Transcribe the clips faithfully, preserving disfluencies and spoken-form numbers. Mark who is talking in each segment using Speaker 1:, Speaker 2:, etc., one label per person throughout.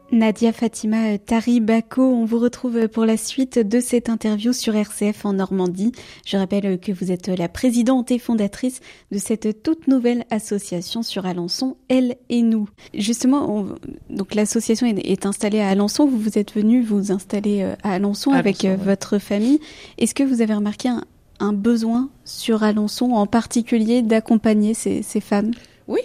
Speaker 1: Nadia Fatima Tari-Bako, on vous retrouve pour la suite de cette interview sur R C F en Normandie. Je rappelle que vous êtes la présidente et fondatrice de cette toute nouvelle association sur Alençon, Elle et Nous. Justement, on, donc l'association est, est installée à Alençon. Vous vous êtes venu vous installer à Alençon à avec Alençon, votre ouais. famille. Est-ce que vous avez remarqué un, un besoin sur Alençon en particulier d'accompagner ces, ces femmes ?
Speaker 2: Oui,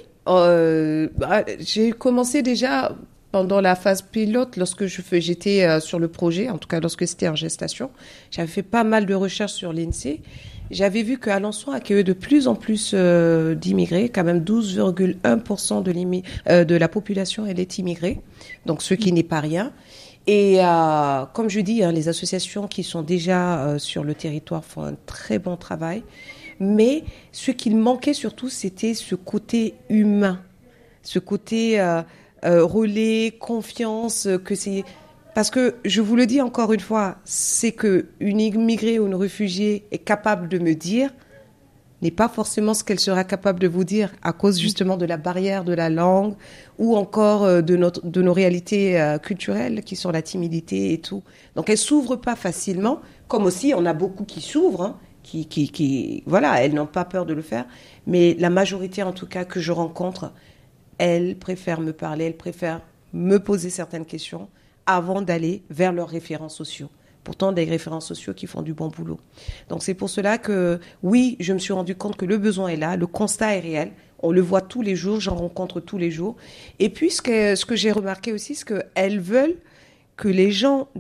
Speaker 2: euh, bah, j'ai commencé déjà... Pendant la phase pilote, lorsque je fais, j'étais euh, sur le projet, en tout cas lorsque c'était en gestation, j'avais fait pas mal de recherches sur l'INSEE. J'avais vu qu'Alençon accueillait de plus en plus euh, d'immigrés, quand même douze virgule un pour cent de, euh, de la population elle est immigrée, donc ce qui n'est pas rien. Et euh, comme je dis, hein, les associations qui sont déjà euh, sur le territoire font un très bon travail, mais ce qu'il manquait surtout, c'était ce côté humain, ce côté... Euh, Euh, relais, confiance, euh, que c'est... Parce que, je vous le dis encore une fois, c'est qu'une immigrée ou une réfugiée est capable de me dire n'est pas forcément ce qu'elle sera capable de vous dire à cause justement de la barrière de la langue ou encore euh, de, notre, de nos réalités euh, culturelles qui sont la timidité et tout. Donc, elle ne s'ouvre pas facilement, comme aussi on a beaucoup qui s'ouvrent, hein, qui, qui, qui, voilà, elles n'ont pas peur de le faire, mais la majorité en tout cas que je rencontre, elles préfèrent me parler, elles préfèrent me poser certaines questions avant d'aller vers leurs référents sociaux. Pourtant, des référents sociaux qui font du bon boulot. Donc, c'est pour cela que, oui, je me suis rendu compte que le besoin est là, le constat est réel. On le voit tous les jours, j'en rencontre tous les jours. Et puis, ce que, ce que j'ai remarqué aussi, c'est qu'elles veulent que les gens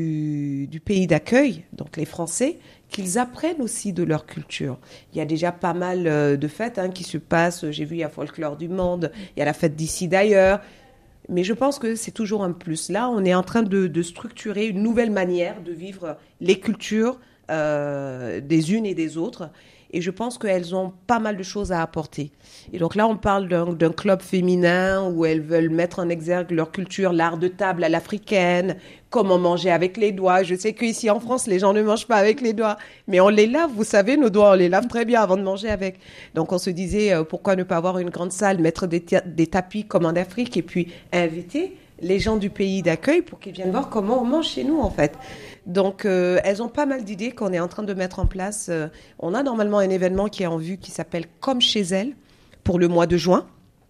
Speaker 2: du, du pays d'accueil, donc les Français, qu'ils apprennent aussi de leur culture. Il y a déjà pas mal de fêtes hein, qui se passent. J'ai vu, il y a Folklore du Monde, il y a la fête d'ici d'ailleurs. Mais je pense que c'est toujours un plus. Là, on est en train de, de structurer une nouvelle manière de vivre les cultures euh, des unes et des autres. Et je pense qu'elles ont pas mal de choses à apporter. Et donc là, on parle d'un, d'un club féminin où elles veulent mettre en exergue leur culture, l'art de table à l'africaine, comment manger avec les doigts. Je sais qu'ici en France, les gens ne mangent pas avec les doigts, mais on les lave, vous savez, nos doigts, on les lave très bien avant de manger avec. Donc on se disait, euh, pourquoi ne pas avoir une grande salle, mettre des, ta- des tapis comme en Afrique et puis inviter les gens du pays d'accueil pour qu'ils viennent voir comment on mange chez nous, en fait. Donc, euh, elles ont pas mal d'idées qu'on est en train de mettre en place. Euh, on a normalement un événement qui est en vue qui s'appelle Comme chez elles pour le mois de juin.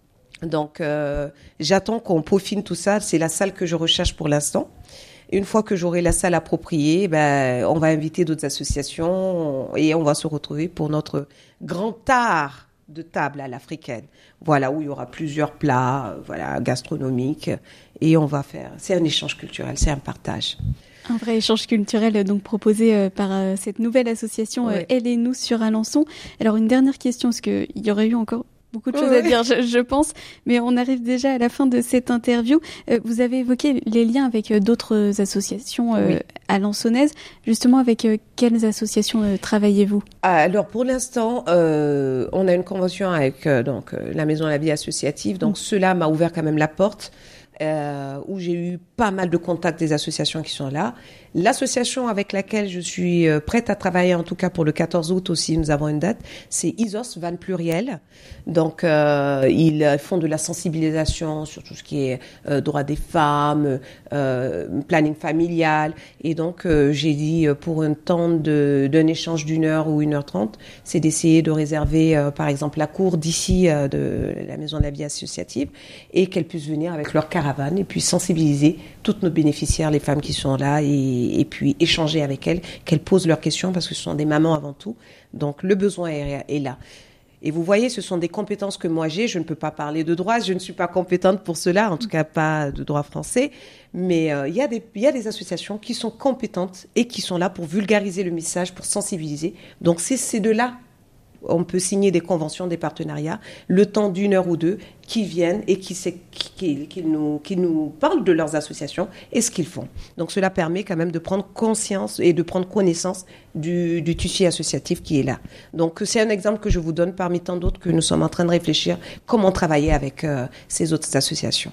Speaker 2: Donc, euh, j'attends qu'on peaufine tout ça. C'est la salle que je recherche pour l'instant. Une fois que j'aurai la salle appropriée, ben, on va inviter d'autres associations et on va se retrouver pour notre grand art de table à l'africaine. Voilà, où il y aura plusieurs plats, voilà, gastronomiques. Et on va faire... C'est un échange culturel, c'est un partage.
Speaker 1: Un vrai échange culturel donc proposé euh, par euh, cette nouvelle association euh, ouais. Elle et Nous sur Alençon. Alors une dernière question, parce qu'il y aurait eu encore beaucoup de choses ouais. à dire, je, je pense, mais on arrive déjà à la fin de cette interview. Euh, vous avez évoqué les liens avec euh, d'autres associations euh, oui. alençonnaises. Justement, avec euh, quelles associations euh, travaillez-vous ?
Speaker 2: Alors pour l'instant, euh, on a une convention avec euh, donc euh, la Maison de la Vie associative. Donc mmh. cela m'a ouvert quand même la porte. Euh, où j'ai eu pas mal de contacts des associations qui sont là. L'association avec laquelle je suis euh, prête à travailler, en tout cas pour le quatorze août aussi, nous avons une date, c'est I S O S Vannes Pluriel. Donc, euh, ils font de la sensibilisation sur tout ce qui est euh, droit des femmes, euh, planning familial. Et donc, euh, j'ai dit pour un temps de, d'un échange d'une heure ou une heure trente, c'est d'essayer de réserver, euh, par exemple, la cour d'ici euh, de la Maison de la Vie associative et qu'elles puissent venir avec leur caravane et puis sensibiliser toutes nos bénéficiaires, les femmes qui sont là, et, et puis échanger avec elles, qu'elles posent leurs questions parce que ce sont des mamans avant tout. Donc le besoin est, est là. Et vous voyez, ce sont des compétences que moi j'ai. Je ne peux pas parler de droit, je ne suis pas compétente pour cela, en tout cas pas de droit français. Mais il euh, y a des, il y a des associations qui sont compétentes et qui sont là pour vulgariser le message, pour sensibiliser. Donc c'est ces deux-là. On peut signer des conventions, des partenariats, le temps d'une heure ou deux, qui viennent et qui, qui, qui, nous, qui nous parlent de leurs associations et ce qu'ils font. Donc cela permet quand même de prendre conscience et de prendre connaissance du, du tissu associatif qui est là. Donc c'est un exemple que je vous donne parmi tant d'autres que nous sommes en train de réfléchir comment travailler avec euh, ces autres associations.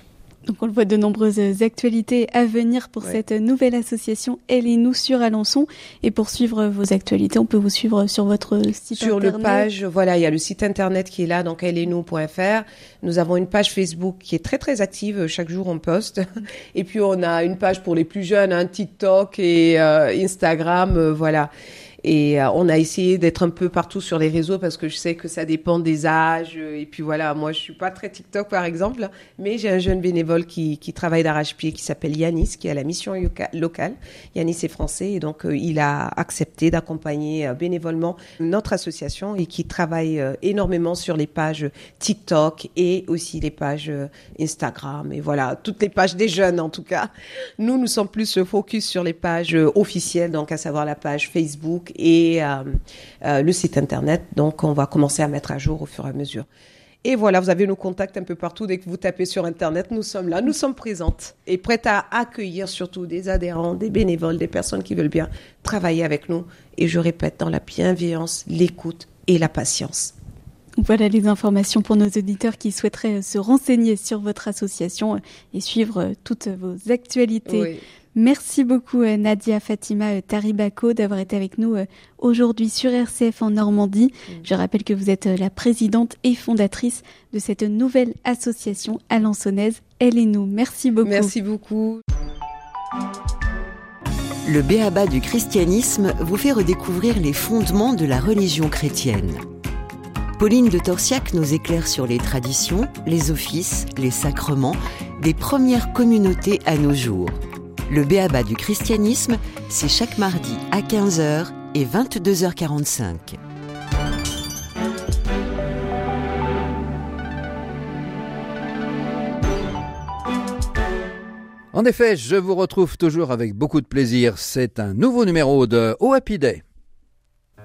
Speaker 1: Donc on le voit, de nombreuses actualités à venir pour ouais. cette nouvelle association Elle et nous sur Alençon. Et pour suivre vos actualités, on peut vous suivre sur votre site
Speaker 2: sur
Speaker 1: internet.
Speaker 2: Sur le page, voilà, il y a le site internet qui est là, donc elle et nous point f r. Nous avons une page Facebook qui est très très active. Chaque jour on poste. Et puis on a une page pour les plus jeunes, hein, TikTok et euh, Instagram, euh, voilà. Et euh, on a essayé d'être un peu partout sur les réseaux parce que je sais que ça dépend des âges. Et puis voilà, moi je suis pas très TikTok par exemple, mais j'ai un jeune bénévole qui, qui travaille d'arrache-pied qui s'appelle Yanis, qui est à la mission locale. Yanis est français et donc euh, il a accepté d'accompagner euh, bénévolement notre association et qui travaille euh, énormément sur les pages TikTok et aussi les pages euh, Instagram. Et voilà, toutes les pages des jeunes en tout cas. Nous, nous sommes plus focus sur les pages euh, officielles, donc à savoir la page Facebook et euh, euh, le site internet. Donc, on va commencer à mettre à jour au fur et à mesure. Et voilà, vous avez nos contacts un peu partout. Dès que vous tapez sur internet, nous sommes là, nous sommes présentes et prêtes à accueillir surtout des adhérents, des bénévoles, des personnes qui veulent bien travailler avec nous. Et je répète, dans la bienveillance, l'écoute et la patience.
Speaker 1: Voilà les informations pour nos auditeurs qui souhaiteraient se renseigner sur votre association et suivre toutes vos actualités. Oui. Merci beaucoup Nadia Fatima Taribako d'avoir été avec nous aujourd'hui sur R C F en Normandie. Je rappelle que vous êtes la présidente et fondatrice de cette nouvelle association alençonnaise Elle et nous. Merci beaucoup.
Speaker 2: Merci beaucoup.
Speaker 3: Le B A B A du christianisme vous fait redécouvrir les fondements de la religion chrétienne. Pauline de Torsiac nous éclaire sur les traditions, les offices, les sacrements des premières communautés à nos jours. Le B A B A du christianisme, c'est chaque mardi à quinze heures et vingt-deux heures quarante-cinq.
Speaker 4: En effet, je vous retrouve toujours avec beaucoup de plaisir. C'est un nouveau numéro de Oh Happy Day.